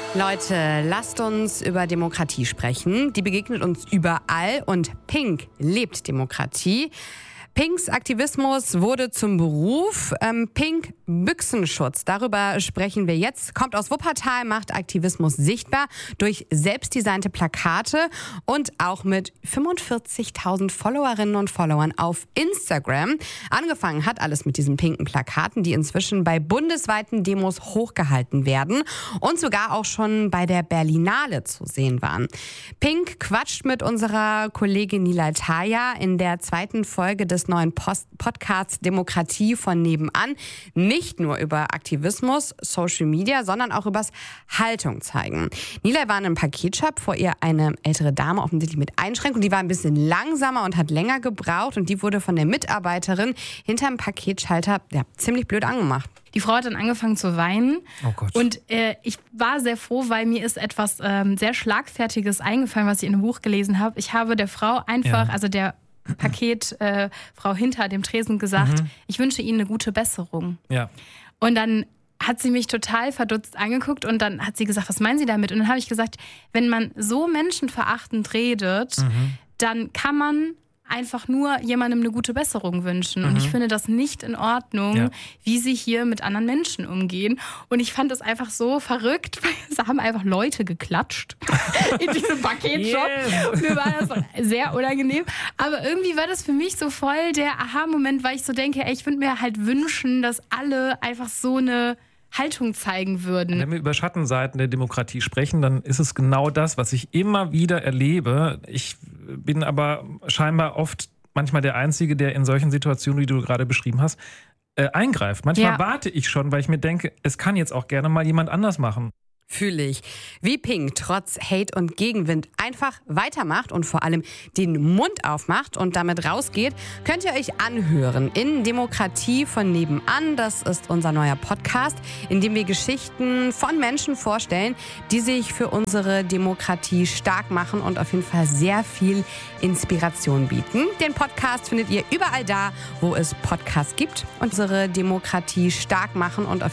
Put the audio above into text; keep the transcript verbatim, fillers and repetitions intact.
Leute, lasst uns über Demokratie sprechen. Die begegnet uns überall und Pink lebt Demokratie. Pinks Aktivismus wurde zum Beruf. Ähm, Pink Büchsenschutz, darüber sprechen wir jetzt. Kommt aus Wuppertal, macht Aktivismus sichtbar durch selbstdesignte Plakate und auch mit fünfundvierzigtausend Followerinnen und Followern auf Instagram. Angefangen hat alles mit diesen pinken Plakaten, die inzwischen bei bundesweiten Demos hochgehalten werden und sogar auch schon bei der Berlinale zu sehen waren. Pink quatscht mit unserer Kollegin Nilay Taya in der zweiten Folge des neuen Post- Podcasts Demokratie von nebenan. Nicht nur über Aktivismus, Social Media, sondern auch übers Haltung zeigen. Nilay war in einem Paketshop, vor ihr eine ältere Dame offensichtlich mit Einschränkung. Die war ein bisschen langsamer und hat länger gebraucht und die wurde von der Mitarbeiterin hinterm Paketschalter ja, ziemlich blöd angemacht. Die Frau hat dann angefangen zu weinen. Oh Gott. Und äh, ich war sehr froh, weil mir ist etwas ähm, sehr Schlagfertiges eingefallen, was ich in einem Buch gelesen habe. Ich habe der Frau einfach, ja. also der Paketfrau äh, hinter dem Tresen gesagt, mhm. ich wünsche Ihnen eine gute Besserung. Ja. Und dann hat sie mich total verdutzt angeguckt und dann hat sie gesagt, was meinen Sie damit? Und dann habe ich gesagt, wenn man so menschenverachtend redet, mhm. dann kann man einfach nur jemandem eine gute Besserung wünschen. Mhm. Und ich finde das nicht in Ordnung, ja. wie sie hier mit anderen Menschen umgehen. Und ich fand das einfach so verrückt, weil es haben einfach Leute geklatscht in diesem Paketshop. Yes. Und mir war das sehr unangenehm. Aber irgendwie war das für mich so voll der Aha-Moment, weil ich so denke, ey, ich würde mir halt wünschen, dass alle einfach so eine Haltung zeigen würden. Wenn wir über Schattenseiten der Demokratie sprechen, dann ist es genau das, was ich immer wieder erlebe. Ich bin aber scheinbar oft manchmal der Einzige, der in solchen Situationen, wie du gerade beschrieben hast, äh, eingreift. Manchmal ja. warte ich schon, weil ich mir denke, es kann jetzt auch gerne mal jemand anders machen. Fühle ich. Wie Pink trotz Hate und Gegenwind einfach weitermacht und vor allem den Mund aufmacht und damit rausgeht, könnt ihr euch anhören in Demokratie von nebenan. Das ist unser neuer Podcast, in dem wir Geschichten von Menschen vorstellen, die sich für unsere Demokratie stark machen und auf jeden Fall sehr viel Inspiration bieten. Den Podcast findet ihr überall da, wo es Podcasts gibt. Unsere Demokratie stark machen und auf